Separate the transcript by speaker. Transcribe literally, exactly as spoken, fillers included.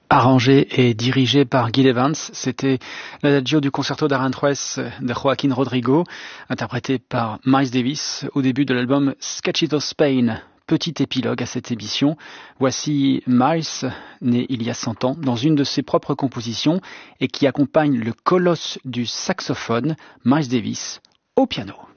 Speaker 1: Arrangé et dirigé par Gil Evans, c'était l'adagio du concerto d'Aranjuez de Joaquín Rodrigo, interprété par Miles Davis au début de l'album Sketches Spain. Petit épilogue à cette émission. Voici Miles, né il y a cent ans, dans une de ses propres compositions et qui accompagne le colosse du saxophone, Miles Davis, au piano.